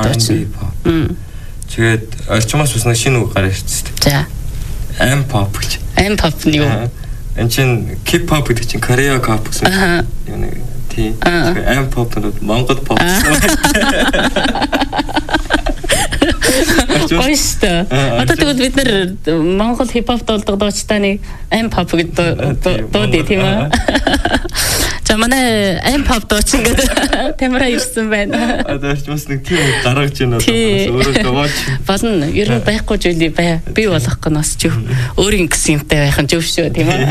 дуучин. Тэгээд орчмоос бас нэг шинэ үг гарч ирсэн. За. M-pop гэж. M-pop нь юу? Энэ чинь K-pop гэдэг чинь Korea pop гэсэн. Юу нэг тийм. M-pop нь Монгол pop. Ойста. Одоо тэгвэл бид нэр Монгол хип-хоп дуулдаг дуучтааны M-pop гэдэг дуудъя тийм үү? За манай M-pop дуучин гэдэг Тамира ирсэн байна. Одоо ч нэг тийм гаргаж байна өөрөө дууч. Болно. Ер нь байхгүй зүйлий бий болох гэнэ бас ч өөрийн гэсэн юмтай байх нь зөв шүү тийм үү?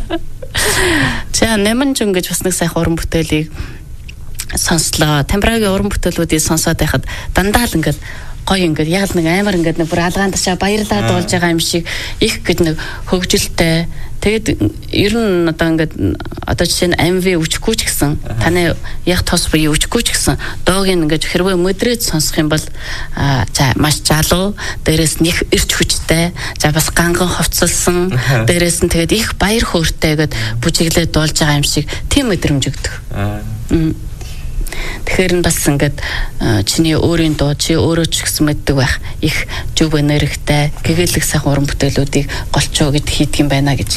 За Нэмэнжүн гэж бас нэг сайхан уран бүтээлийг сонслоо. Тамирагийн уран бүтээлүүдийг сонсоод байхад дандаа л ингээд гоё ингээд яг нэг амар ингээд нэг бүр алгаан ташаа баярлаад болж байгаа юм шиг их гэд нэг хөгжилтэй. Тэгээд ер нь одоо ингээд одоо жишээ нь MV өчггүй ч гэсэн таны яг тос буюу өчггүй ч гэсэн доог ингээд хэрвээ мөдрөөд сонсох юм бол за маш залуу, дээрээс нь их эрч хүчтэй, за бас ганган ховцолсон, дээрээс нь тэгээд их баяр хөөртэй гэд бүжиглээд дуулж байгаа юм шиг тийм мэдрэмж өгдөг. Тэгэхээр бас ингээд чиний өөрийн дуу чи өөрөө ч гэсэн мэддэг байх их зөв энергитэй гэгээлэг сайхан уран бүтээлүүдийг голчоо гэд хийдэг юм байна гэж.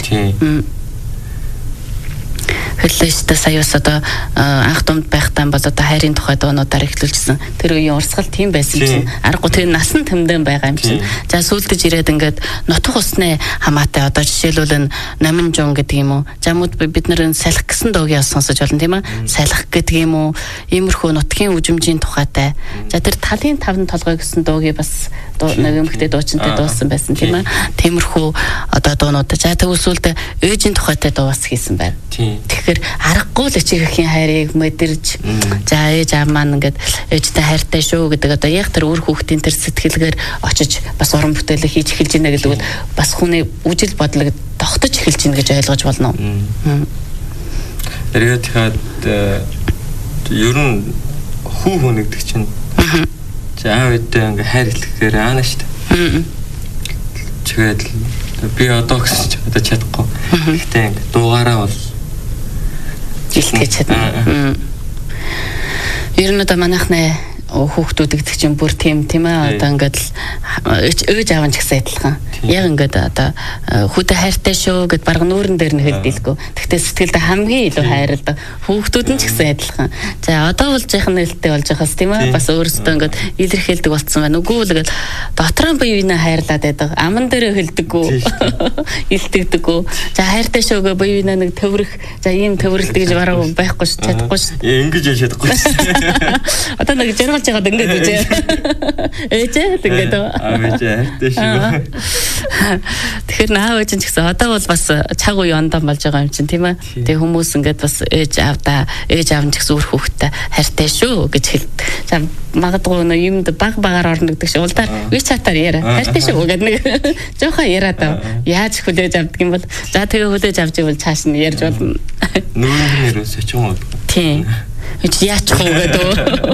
Хэллээстэй саяас одоо анх думд байхдаа бол одоо хайрын тухай дуунуудаар эхлүүлжсэн. Тэр үеийн урсгал тийм байсан чинь аргагүй тэр насан тэмдэн байгаа юм чинь. За сүүлдэж ирээд ингээд нутах усны хамаатай одоо жишээлбэл Наминжун гэдэг юм уу. За мод бид нэр салхи гэсэн дуугийн сонсож болно тийм ээ. Салхи гэдэг юм уу. Иймэрхүү нутгийн үжимжийн тухайтай. За тэр талын таван толгой гэсэн дуугийн бас нэг эмхтэй дуучинтай дуусан байсан тийм ээ. Тиймэрхүү одоо дуунууд. За тэгвэл сүүлдээ ээжийн тухайтай дуу бас хийсэн байна. Тэгэхээр аргагүй л ичээхийн хайрыг мэдэрж за ээж аав маань ингээд ээжтэй хайртай шүү гэдэг одоо яг тэр үр хүүхдийн тэр сэтгэлгээр очиж бас уран бүтээлээ хийж эхэлж байна гэдэг нь бас хүний үжил бодлыг тогтож эхэлж байна гэж ойлгож болно. Тэгээд ер нь хүү нэгдэг чинь за аав ээжтэй ингээд хайр хэлэхээр аана шүү дээ. Тэгээд би одоо гэсэн одоо чадахгүй. Гэхдээ ингээд дуугаараа бол илтгэж чадна. Ер нь одоо манайхны хүүхдүүд гэдэг чинь бүр тийм ээ одоо ингээд ээж аав ч гэсэн адилхан. Яг ингээд одоо хүүтэй хайртай шүү гэд бараг нүүрэн дээр нь хэлдэлгүй. Тэгтээ сэтгэлдээ хамгийн илүү хайрладаг. Хүүхдүүд нь ч гэсэн адилхан. За одоо болж яхах нэлттэй болж байхаас тийм ээ бас өөрсдөө ингээд илэрхийлдэг болцсон байна. Үгүй л ингээд дотроо биеийнээ хайрлаад байдаг. Аман дээрээ хэлдэггүй. Илтгэдэггүй. За хайртай шүү гэ биеийнээ нэг төврөх. За ийм төврөлт гэж бараг байхгүй ш чадахгүй ш. Ингэж яж чадахгүй ш. Одоо нэг жаргалж яагаад ингэж үжээ. Ээжээ ингэж хайртай шүү. Тэгэхээр наав ээж ч гэсэн одоо бол бас цаг үе ондан болж байгаа юм чинь тийм ээ. Тэгээ хүмүүс ингээд бас ээж аав ч гэсэн үр хүүхдтэй хайртай шүү гэж хэл. За магадгүй нөө юмд багаар орно гэдэг шиг улдаар WeChat-аар яриа. Хайртай шүү гэдэг нэг жоохон яриад аа. Яаж хүлээж авдаг юм бол за тэгээ хүлээж авч ивэл цааш нь ярьж болно. Нүүрэн нэрээс ч юм уу. Тийм. Яач хөө гэдэг.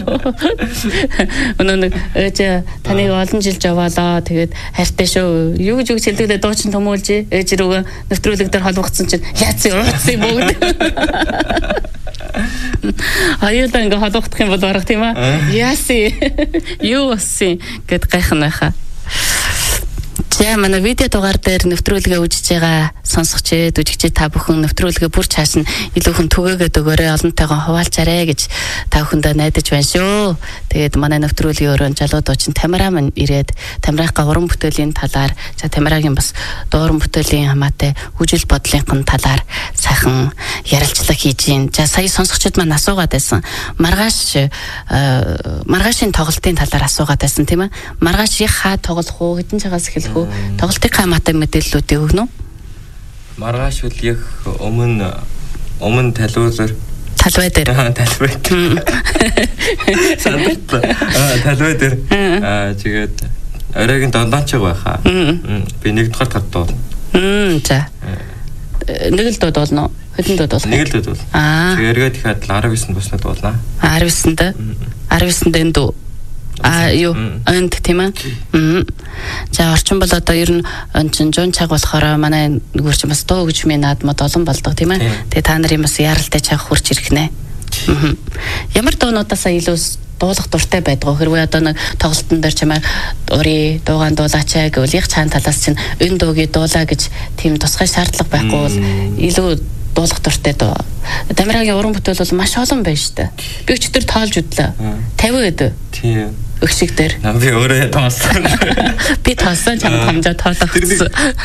Өнөө ээж таныг олон жил жаваалаа. Тэгээд хайртай шүү. Юу гэж үг хэлдэгдээ дуучин төмөөлж ээж рүүгээ нэвтрүүлэг дээр холбогдсон чинь яац юм уу гэдэг. Аюулаа ингээ холбогдох юм бол барах тийм ээ. Яаси. Юу болсон гэд гайхнахаа. За манай видео дугаар дээр нэвтрүүлгээ үзэж байгаа сонсогчид, үзэгчид та бүхэн нэвтрүүлгээ бүр цааш нь илүүхэн түгээгээд өгөөрэй, олонтойгоо хуваалцаарай гэж та бүхэндээ найдаж байна шүү. Тэгээд манай нэвтрүүлгийн өрөөнд залуу дуучин Тамира маань ирээд Тамираагаа уран бүтээлийн талаар, за Тамираагийн бас дууран бүтээлийн хамаатай үжил бодлын талаар сайхан ярилцлага хийж гин. За сая сонсогчид маань асуугаад байсан. Маргаашийн тоглолтын талаар асуугаад байсан тийм ээ. Маргааш яг хаа тоглох уу, хэдэн цагаас эхэлэх үү? Тоглолтын хамаатай мэдээллүүдийг өгнө үү? Маргааш үл яг өмнө талбай дээр тэгээд оройгийн дондаанчиг байхаа. Би нэг дахь тат дуу. За. Нэг л дуу болно. Хэдэн дуу болно? Нэг л дуу болно. Тэгээд эргээд ихэд 19-нд босна дуулнаа. 19-нд энэ дуу. Юу энд тийм ээ. За орчин бол одоо ер нь чин жон цаг болохоор манай нөгөө ч бас дуу гэж минь наадмад олон болдог тийм ээ. Тэгээ та нарын бас яралтай цаг хурж ирэх нэ. Ямар дуунуудаас илүү дуулах дуртай байдаг. Хэрвээ одоо нэг тоглолтын дээр чамайг урий дуугаан дуулаачаа гэвэл яг цаана талаас чинь энэ дуугийг дуулаа гэж тийм тусгай шаардлага байхгүй бол илүү дуулах дуртай дуу. Дамирагийн уран бүтээл бол маш олон байна шүү дээ. Би өчтөр тоолж удлаа. 50 гэдэг. Тийм. Өкшиг дээр. Би өөрөө тоосон. Би тоосон чамд хамжаа тоолох гэсэн.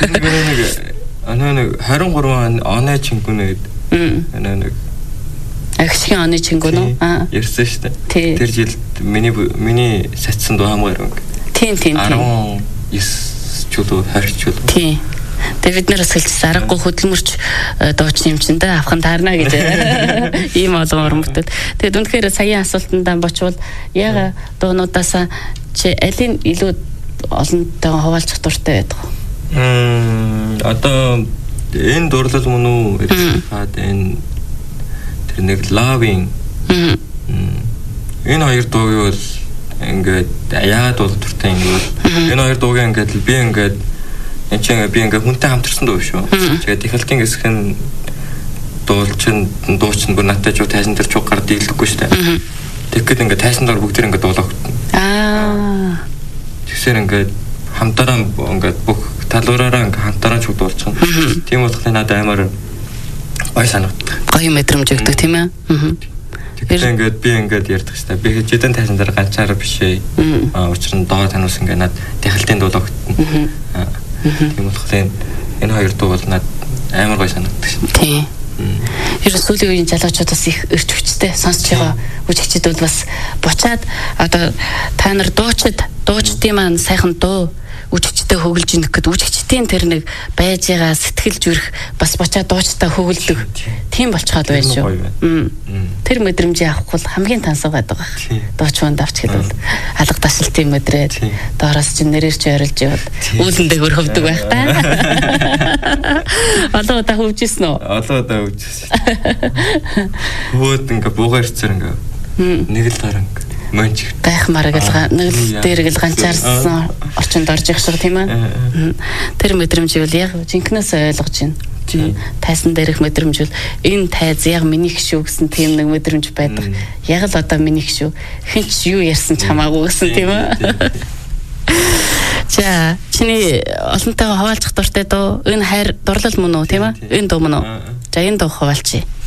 Нэг 23 оны чингүнэ гэдэг. Нэг Агшигын оны чингүн үү? Ярьсан шүү дээ. Тэр жилд миний сацсан дуу хамгийн өрөнгө. Тийм. 19 чулуу 20 чулуу. Тийм. Тэгээ бид нэрс хэлчихсэн аргагүй хөдөлмөрч дуучин юм чинь да авхан таарна гэж ийм олон уран бүтээл. Тэгээд үнэхээр саяын асуултандаа бочвол яг дуунуудаас чи алийг илүү олонтойгоо хуваалцах дуртай байдаг вэ? Одоо энэ дурлал мөн үү эрхлээд энэ тэр нэг лавинг энэ хоёр дууг бол ингээд яагаад бол дуртай ингээд энэ хоёр дууг ингээд би ингээд энэ чинь би ингээд хүнтэй хамтарсан дуу шүү. Тэгээд эхлэлтийн хэсэг нь дуулчин бүр надтай ч тайсан дээр ч гар дийлдэхгүй шүү дээ. Тэгэхэд ингээд тайсан дээр бүгд ингээд дуулах. Тэгсээр ингээд хамтараа ингээд бүх талуураараа ингээд хамтараа ч дуулчихна. Тийм болохыг надад амар гой санагддаг. Гоё мэдрэмж өгдөг тийм ээ. Тэгэхээр ингээд би ингээд ярьдаг шүү дээ. Би хэдэн тайсан дээр ганцаараа биш ээ. Учир нь доо танаас ингээд над эхлэлтийн дуулах. Тийм болохоор энэ хоёр дуу бол надад амар гоё санагддаг шин. Тийм. Ер нь сүүлийн үеийн залуучуудаас их өрч хүчтэй сонсож байгаа үжигчид бол бас буцаад одоо та нар дуучдын маань сайхан дуу үжигчтэй хөглөж ийнэх гэд үжигчдийн тэр нэг байж байгаа сэтгэл зүрх бас буцаад дуучтай хөглөдөг. Тийм болчиход байна шүү. Тэр мэдрэмжийг авахгүй бол хамгийн тансаг байдаг. Дуучван давчгэд бол алга ташлтын мэдрээд доороос чинь нэрээр ч ойрлж явал үүлэндээ хөрхөвдөг байх та. Одоо удаа хөвжсэн үү? Одоо удаа хөвжсэн. Хөөд ингээ буугаар ирцээр ингээ нэг л дараа ингээ мөнч гайхмаар нэг л дээр гэл ганцаарсан орчинд орж их шиг тийм ээ. Тэр мэдрэмжийг бол яг жинкнээс ойлгож байна. Тайсан дээрх мэдрэмж бол энэ тайз яг минийх шүү гэсэн тийм нэг мэдрэмж байдаг. Яг л одоо минийх шүү. Хинч юу ярьсан ч хамаагүй гэсэн тийм ээ. За чиний олонтойгоо хаваалцах дуртай дуу энэ хайр дурлал мөн үү тийм ээ? Энэ дуу мөн үү? За энэ дуу хаваалчи.